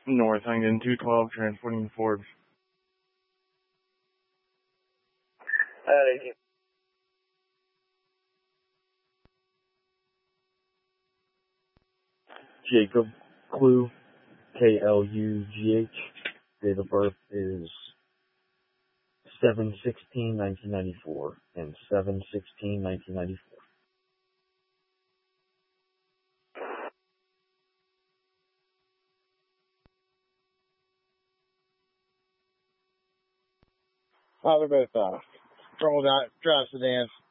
North Huntington 212, transporting Forbes. Jacob Klugh, Klugh. Date of birth is 7/16/1994 and 7/16/1994. They're both drive sedans.